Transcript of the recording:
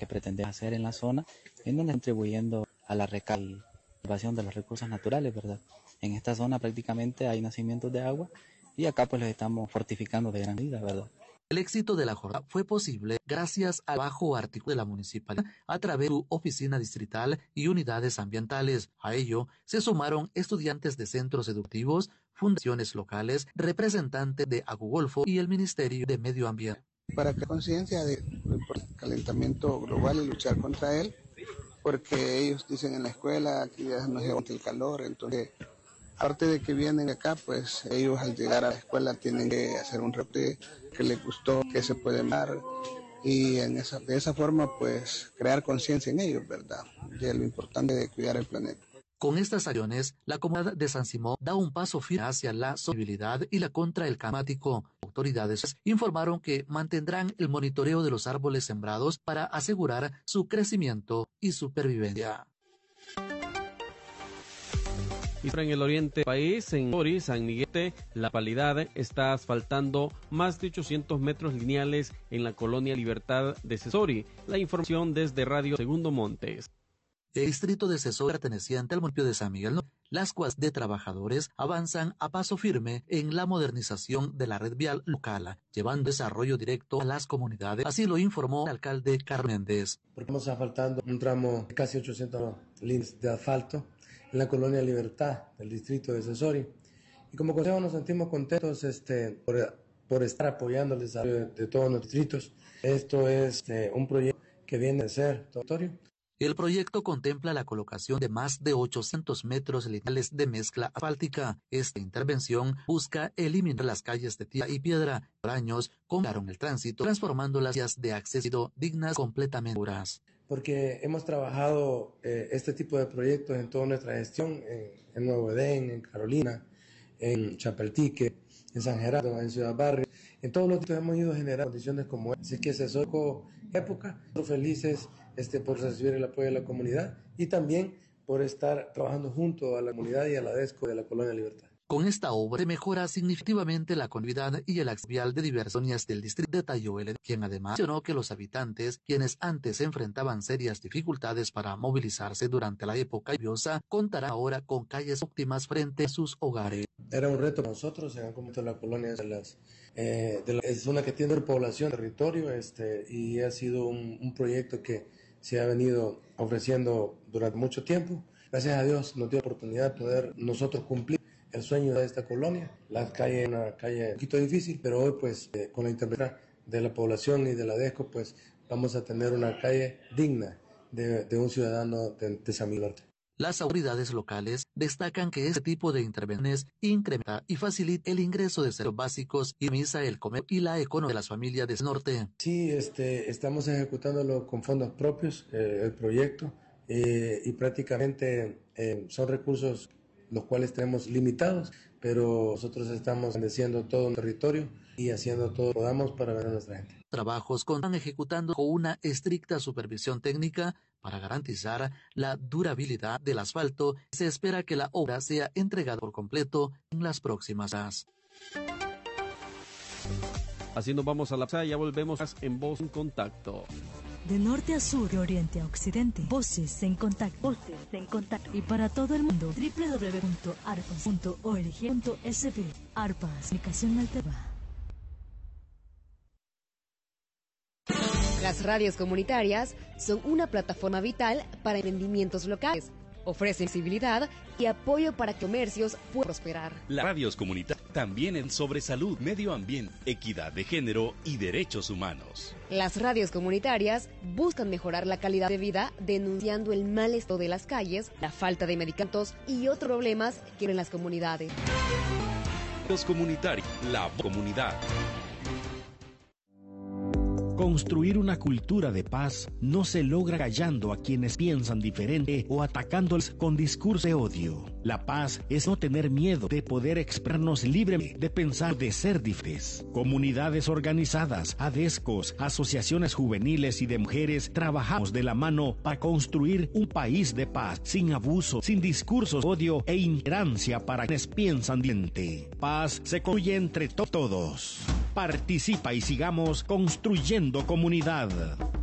que pretendemos hacer en la zona, en donde contribuyendo a la recuperación de los recursos naturales, ¿verdad? En esta zona prácticamente hay nacimientos de agua y acá pues los estamos fortificando de gran medida, ¿verdad? El éxito de la jornada fue posible gracias al trabajo articulado de la municipalidad a través de su oficina distrital y unidades ambientales. A ello se sumaron estudiantes de centros educativos, fundaciones locales, representantes de Agugolfo y el Ministerio de Medio Ambiente. Para crear conciencia del calentamiento global y luchar contra él, porque ellos dicen en la escuela que ya no se aguanta el calor, entonces aparte de que vienen acá, pues ellos al llegar a la escuela tienen que hacer un reporte que les gustó, que se puede dar, y de esa forma pues crear conciencia en ellos, ¿verdad? De lo importante de cuidar el planeta. Con estas acciones, la comunidad de San Simón da un paso firme hacia la sostenibilidad y la contra el cambio climático. Autoridades informaron que mantendrán el monitoreo de los árboles sembrados para asegurar su crecimiento y supervivencia. Y en el oriente del país, en Sesori, San Miguel, la localidad está asfaltando más de 800 metros lineales en la colonia Libertad de Sesori. La información desde Radio Segundo Montes. El distrito de Sesori, perteneciente al municipio de San Miguel, las cuadras de trabajadores avanzan a paso firme en la modernización de la red vial local, llevando desarrollo directo a las comunidades. Así lo informó el alcalde Carlos Méndez. Estamos asfaltando un tramo de casi 800 líneas de asfalto en la colonia Libertad del distrito de Sesori. Y como consejo nos sentimos contentos por estar apoyando el desarrollo de todos los distritos. Esto es un proyecto que viene de ser territorio. El proyecto contempla la colocación de más de 800 metros lineales de mezcla asfáltica. Esta intervención busca eliminar las calles de tierra y piedra. Por años complicaron el tránsito, transformando las vías de acceso dignas completamente seguras. Porque hemos trabajado este tipo de proyectos en toda nuestra gestión, en Nuevo Edén, en Carolina, en Chapeltique, en San Gerardo, en Ciudad Barrio. En todos los sitios hemos ido generando condiciones como esta. Así que se socó época, felices por recibir el apoyo de la comunidad y también por estar trabajando junto a la comunidad y a la DESCO de la Colonia Libertad. Con esta obra se mejora significativamente la conectividad y el acceso vial de diversas zonas del distrito, detalló él, quien además mencionó que los habitantes, quienes antes enfrentaban serias dificultades para movilizarse durante la época lluviosa, contarán ahora con calles óptimas frente a sus hogares. Era un reto para nosotros, en como la colonia es una que tiene población, territorio, y ha sido un proyecto que se ha venido ofreciendo durante mucho tiempo. Gracias a Dios nos dio la oportunidad de poder nosotros cumplir el sueño de esta colonia. La calle es una calle un poquito difícil, pero hoy pues con la intervención de la población y de la DESCO pues vamos a tener una calle digna de un ciudadano de San Miguel. Las autoridades locales destacan que este tipo de intervenciones incrementa y facilita el ingreso de servicios básicos y minimiza el comercio y la economía de las familias del norte. Sí, estamos ejecutándolo con fondos propios, el proyecto, y prácticamente son recursos los cuales tenemos limitados, pero nosotros estamos bendeciendo todo un territorio y haciendo todo lo que podamos para ver a nuestra gente. Trabajos están ejecutando con una estricta supervisión técnica para garantizar la durabilidad del asfalto. Se espera que la obra sea entregada por completo en las próximas horas. Así nos vamos a la pausa, ya volvemos en Voz en Contacto. De norte a sur, de oriente a occidente, Voces en Contacto. Voces en Contacto. Y para todo el mundo, www.arpas.org.sb. Arpas, comunicación alternativa. Las radios comunitarias son una plataforma vital para emprendimientos locales. Ofrecen visibilidad y apoyo para que comercios puedan prosperar. Las radios comunitarias también en sobre salud, medio ambiente, equidad de género y derechos humanos. Las radios comunitarias buscan mejorar la calidad de vida, denunciando el mal estado de las calles, la falta de medicamentos y otros problemas que tienen las comunidades. Radios comunitarias, la comunidad. Construir una cultura de paz no se logra callando a quienes piensan diferente o atacándoles con discurso de odio. La paz es no tener miedo de poder expresarnos libremente, de pensar, de ser diferentes. Comunidades organizadas, ADESCOS, asociaciones juveniles y de mujeres, trabajamos de la mano para construir un país de paz, sin abuso, sin discursos de odio e intolerancia para quienes piensan diferente. Paz se construye entre todos. Participa y sigamos construyendo comunidad.